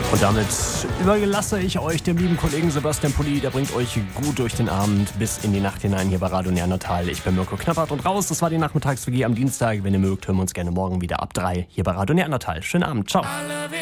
Und damit überlasse ich euch dem lieben Kollegen Sebastian Pulli. Der bringt euch gut durch den Abend bis in die Nacht hinein hier bei Radio Neandertal. Ich bin Mirko Knappert und raus. Das war die Nachmittags-WG am Dienstag. Wenn ihr mögt, hören wir uns gerne morgen wieder ab 3 hier bei Radio Neandertal. Schönen Abend. Ciao.